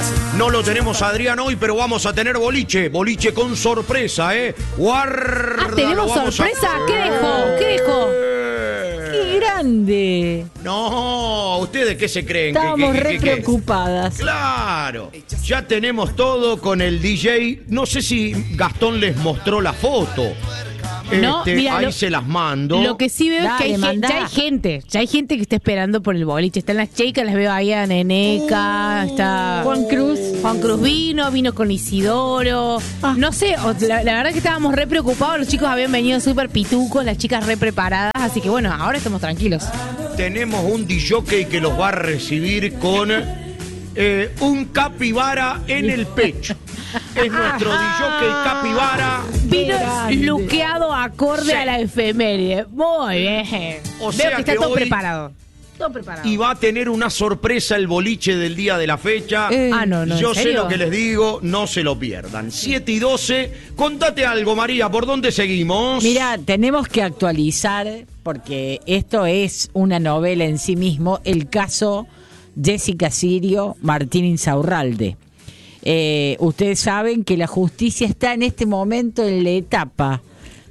No lo tenemos a Adrián hoy, pero vamos a tener boliche con sorpresa, Guarda. ¿Tenemos sorpresa? ¿Qué dejó? ¡Qué grande! No, ¿ustedes qué se creen? Estábamos re preocupadas. Claro, ya tenemos todo con el DJ. No sé si Gastón les mostró la foto. No, mira, ahí se las mando. Lo que sí veo es que ya hay gente que está esperando por el boliche. Están las chicas, las veo ahí a Neneca, está Juan Cruz vino con Isidoro. No sé, la verdad que estábamos re preocupados. Los chicos habían venido súper pitucos, las chicas re preparadas. Así que bueno, ahora estamos tranquilos. Tenemos un DJ que los va a recibir con un capibara en el pecho. Es nuestro DJ capibara. Vino luqueado acorde a la efeméride. Muy bien. O sea veo que está todo hoy preparado. Todo preparado. Y va a tener una sorpresa el boliche del día de la fecha. No, Yo ¿en sé serio? lo que les digo, no se lo pierdan. 7:12. Contate algo, María, ¿por dónde seguimos? Mira, tenemos que actualizar, porque esto es una novela en sí mismo, el caso Jessica Sirio, Martín Insaurralde. Ustedes saben que la justicia está en este momento en la etapa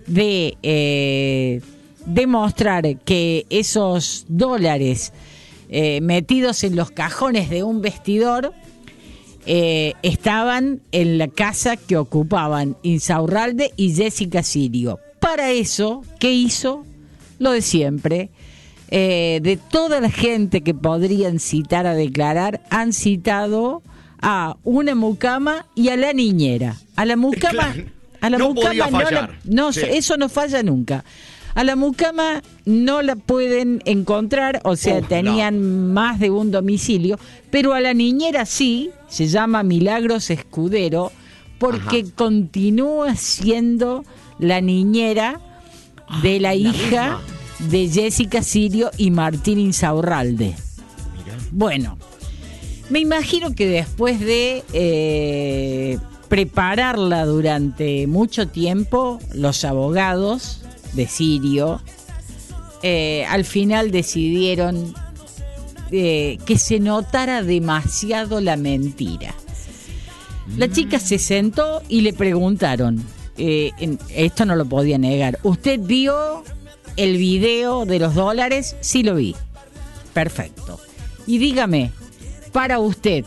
de demostrar que esos dólares metidos en los cajones de un vestidor estaban en la casa que ocupaban Insaurralde y Jessica Sirio. Para eso, ¿qué hizo? Lo de siempre. De toda la gente que podrían citar a declarar, han citado a una mucama y a la niñera. A la mucama, No podía fallar. Sí. Eso no falla nunca. A la mucama no la pueden encontrar, o sea, tenían más de un domicilio, pero a la niñera sí, se llama Milagros Escudero, porque continúa siendo la niñera de la hija de Jessica Sirio y Martín Insaurralde. Bueno, me imagino que después de prepararla durante mucho tiempo, los abogados de Sirio al final decidieron que se notara demasiado la mentira. La chica se sentó y le preguntaron, esto no lo podía negar, ¿usted vio el video de los dólares? Sí, lo vi. Perfecto. Y dígame, para usted,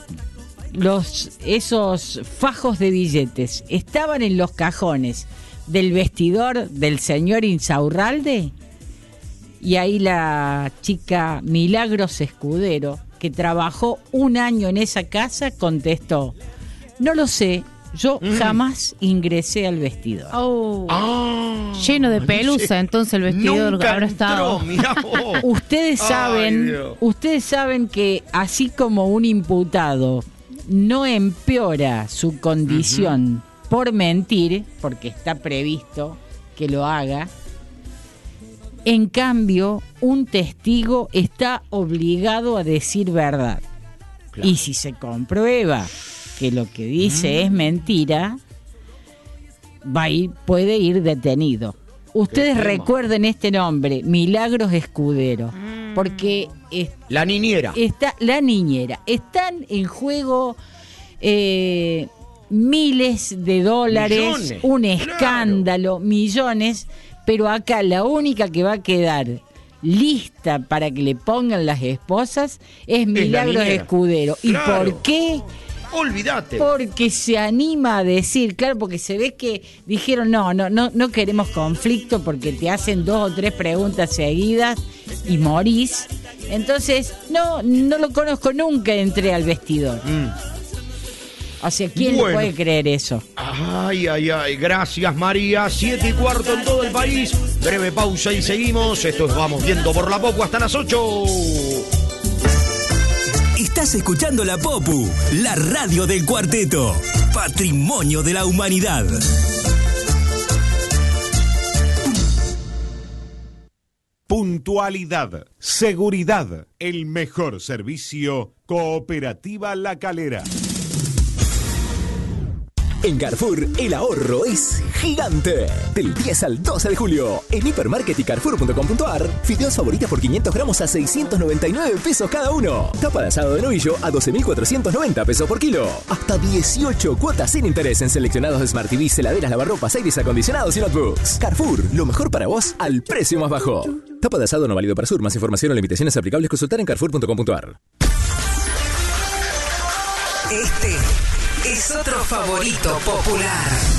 esos fajos de billetes estaban en los cajones del vestidor del señor Insaurralde. Y ahí la chica Milagros Escudero, que trabajó un año en esa casa, contestó: no lo sé, yo jamás ingresé al vestidor. Lleno de pelusa, entonces el vestidor nunca habrá estado. mirá vos. Ustedes saben que así como un imputado no empeora su condición por mentir, porque está previsto que lo haga, en cambio, un testigo está obligado a decir verdad. Claro. Y si se comprueba que lo que dice es mentira, puede ir detenido. Ustedes recuerden este nombre, Milagros Escudero, porque la niñera. Están en juego miles de dólares, millones, un escándalo, millones, pero acá la única que va a quedar lista para que le pongan las esposas es Milagros Escudero. Claro. ¿Y por qué? Olvídate. Porque se anima a decir, claro, porque se ve que dijeron no queremos conflicto porque te hacen 2 o 3 preguntas seguidas y morís. Entonces, no lo conozco, nunca entré al vestidor. O sea, ¿quién le puede creer eso? Ay, gracias María. 7:15 en todo el país. Breve pausa y seguimos. Esto es Vamos Viendo por la Popu hasta las 8. Estás escuchando La Popu, la radio del cuarteto, patrimonio de la humanidad. Puntualidad, seguridad, el mejor servicio, Cooperativa La Calera. En Carrefour, el ahorro es gigante. Del 10 al 12 de julio, en Hipermarket y Carrefour.com.ar, fideos favoritas por 500 gramos a 699 pesos cada uno. Tapa de asado de novillo a 12.490 pesos por kilo. Hasta 18 cuotas sin interés en seleccionados Smart TVs, heladeras, lavarropas, aires acondicionados y notebooks. Carrefour, lo mejor para vos al precio más bajo. Tapa de asado no válido para Sur. Más información o limitaciones aplicables consultar en Carrefour.com.ar. Este es otro favorito popular.